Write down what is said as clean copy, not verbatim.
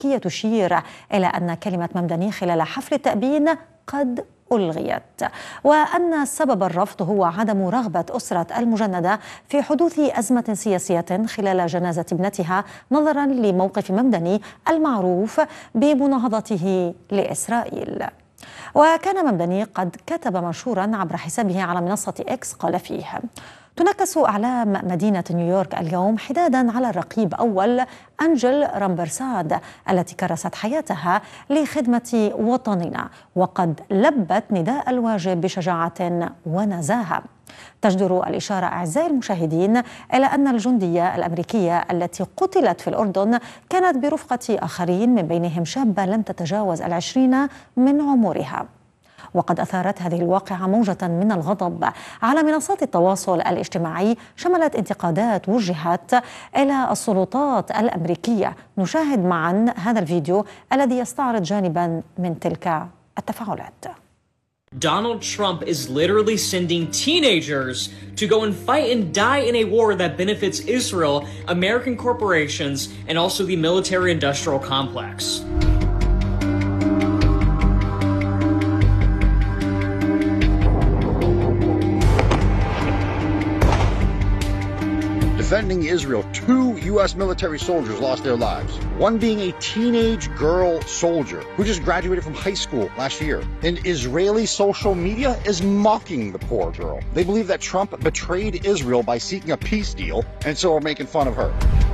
تشير إلى أن كلمة ممدني خلال حفل التأبين قد ألغيت، وأن سبب الرفض هو عدم رغبة أسرة المجندة في حدوث أزمة سياسية خلال جنازة ابنتها، نظرا لموقف ممدني المعروف بمناهضته لإسرائيل. وكان ممدني قد كتب منشورا عبر حسابه على منصة إكس قال فيه: تنكس أعلام مدينة نيويورك اليوم حدادا على الرقيب أول أنجل رامبرساد التي كرست حياتها لخدمة وطننا، وقد لبت نداء الواجب بشجاعة ونزاهة. تجدر الإشارة أعزائي المشاهدين إلى أن الجندية الأمريكية التي قتلت في الأردن كانت برفقة آخرين من بينهم شابة لم تتجاوز 20 من عمرها. وقد أثارت هذه الواقعة موجة من الغضب على منصات التواصل الاجتماعي شملت انتقادات وجهت إلى السلطات الأمريكية. نشاهد معا هذا الفيديو الذي يستعرض جانبا من تلك التفاعلات. Donald Trump is literally sending teenagers to go and fight and die in a war that benefits Israel, American corporations, and also the military-industrial complex. Defending Israel, 2 U.S. military soldiers lost their lives. One being a teenage girl soldier who just graduated from high school last year. And Israeli social media is mocking the poor girl. They believe that Trump betrayed Israel by seeking a peace deal, and so are making fun of her.